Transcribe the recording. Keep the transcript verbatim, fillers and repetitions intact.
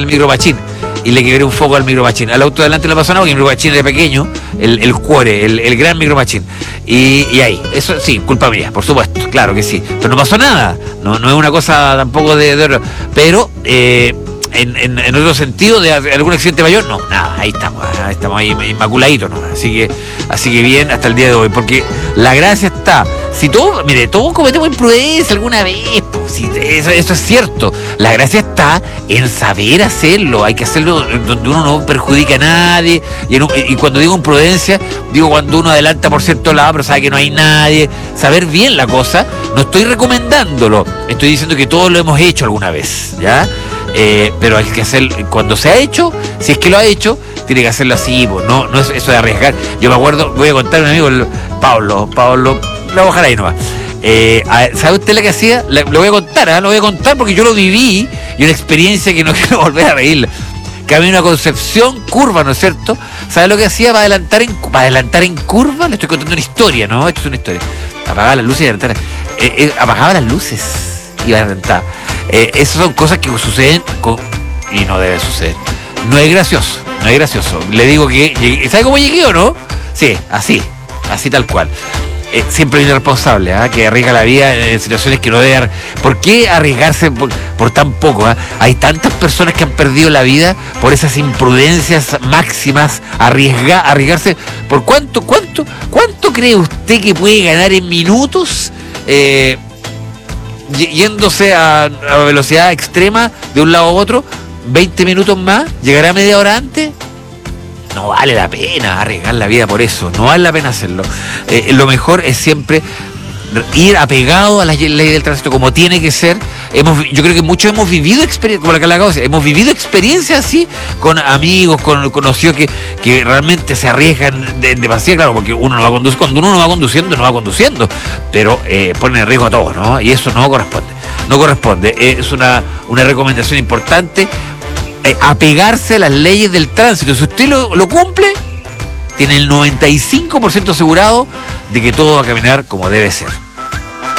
el micromachín y le quebré un foco al micromachín. Al auto de adelante no pasó nada porque el micromachín era pequeño, el, el cuore, el, el gran micromachín. Y, y ahí, eso sí, culpa mía, por supuesto, claro que sí. Pero no pasó nada, no, no es una cosa tampoco de... de pero... Eh, En, en, en otro sentido de algún accidente mayor, no, nada, ahí estamos, ahí estamos ahí inmaculaditos, ¿no? Así que, así que bien hasta el día de hoy, porque la gracia está, si todos, mire, todos cometemos imprudencia alguna vez, pues, si eso, eso es cierto, la gracia está en saber hacerlo, hay que hacerlo donde uno no perjudica a nadie, y, en un, y cuando digo imprudencia, digo cuando uno adelanta por cierto lado, pero sabe que no hay nadie, saber bien la cosa, no estoy recomendándolo, estoy diciendo que todos lo hemos hecho alguna vez, ¿ya? Eh, pero hay que hacer, cuando se ha hecho, si es que lo ha hecho, tiene que hacerlo así, pues, no, no es eso de arriesgar. Yo me acuerdo, voy a contar a un amigo, el Pablo, Pablo, lo voy a bajar ahí nomás. Eh, ¿Sabe usted la que hacía? La, lo voy a contar, ¿eh? Lo voy a contar porque yo lo viví y una experiencia que no quiero volver a reírla. Camino a Concepción, curva, ¿no es cierto? ¿Sabe lo que hacía para adelantar en, para adelantar en curva? Le estoy contando una historia, ¿no? Esto es una historia. Apagaba las luces y adelantaba. Eh, eh, apagaba las luces y adelantaba. Eh, esas son cosas que suceden con, y no debe suceder. No es gracioso, no es gracioso. Le digo que llegué, ¿sabe cómo llegué o no? Sí, así, así tal cual. Eh, siempre hay un irresponsable, ¿eh? Que arriesga la vida en situaciones que no debe dar. ¿Por qué arriesgarse por, por tan poco? ¿Eh? Hay tantas personas que han perdido la vida por esas imprudencias máximas. Arriesga, arriesgarse. ¿Por cuánto, cuánto, cuánto cree usted que puede ganar en minutos? Eh, yéndose a, a velocidad extrema de un lado a otro, veinte minutos más, llegará media hora antes. No vale la pena arriesgar la vida por eso, no vale la pena hacerlo. Eh, lo mejor es siempre ir apegado a las leyes del tránsito como tiene que ser. Hemos, yo creo que muchos hemos vivido experiencias, como la que le acabo de decir, hemos vivido experiencias así con amigos, con conocidos que, que realmente se arriesgan de, demasiado, claro, porque uno no va conduciendo, cuando uno no va conduciendo, no va conduciendo, pero eh, ponen en riesgo a todos, ¿no? Y eso no corresponde, no corresponde. Eh, es una, una recomendación importante, eh, apegarse a las leyes del tránsito. Si usted lo, lo cumple, tiene el noventa y cinco por ciento asegurado de que todo va a caminar como debe ser.